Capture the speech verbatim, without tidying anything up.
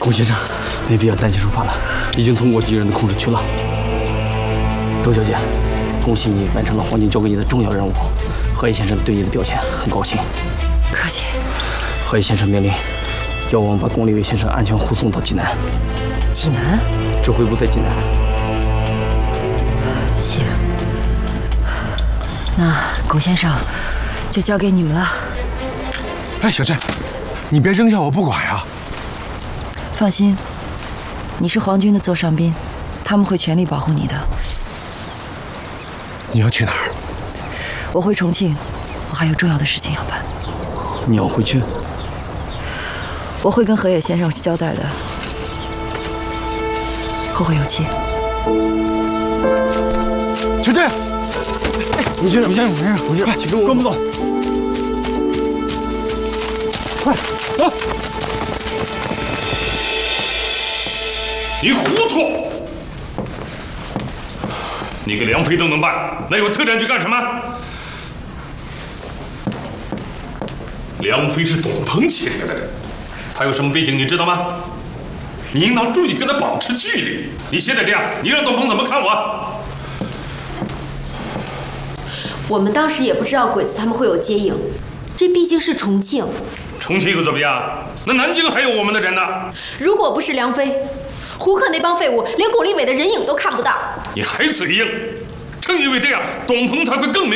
龚先生，没必要担惊受怕了，已经通过敌人的控制区了。周小姐，恭喜你完成了皇军交给你的重要任务。河野先生对你的表现很高兴。 客气。 河野先生命令，要我们把龚立伟先生安全护送到济南。 济南？ 指挥部在济南。 行。那龚先生，就交给你们了。 哎，小郑，你别扔下我不管呀。 放心，你是皇军的座上宾，他们会全力保护你的。 你要去哪儿？ 我回重庆，我还有重要的事情要办。 你要回去？ 我会跟河野先生交代的。后会有期。 小郑， 哎，龚先生，龚先生，龚先生，龚先生，请跟我，跟我们走。快走！ 你糊涂！你个梁飞都能办，那有特战局干什么？梁飞是董鹏请来的人，他有什么背景你知道吗？你应当注意跟他保持距离。你现在这样，你让董鹏怎么看我？ 我们当时也不知道鬼子他们会有接应，这毕竟是重庆。 重庆又怎么样？那南京还有我们的人呢。 如果不是梁飞，胡克那帮废物连巩立伟的人影都看不到。 你还嘴硬，正因为这样，董鹏才会更没